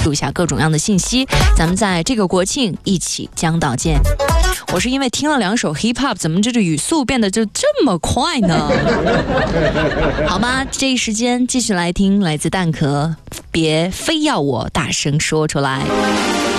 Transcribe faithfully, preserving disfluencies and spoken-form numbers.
录一下各种样的信息。咱们在这个国庆一起江岛见。我是因为听了两首 hip hop， 怎么这个语速变得就这么快呢？好吧，这一时间继续来听来自蛋壳，别非要我大声说出来。